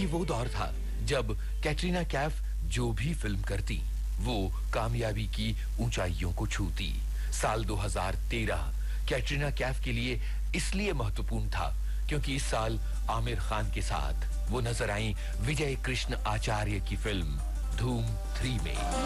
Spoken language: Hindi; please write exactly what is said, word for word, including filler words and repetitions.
ये वो दौर था जब कैटरीना कैफ जो भी फिल्म करती वो कामयाबी की ऊंचाइयों को छूती। साल दो हज़ार तेरह कैटरीना कैफ के लिए इसलिए महत्वपूर्ण था क्योंकि इस साल आमिर खान के साथ वो नजर आई विजय कृष्ण आचार्य की फिल्म धूम थ्री में।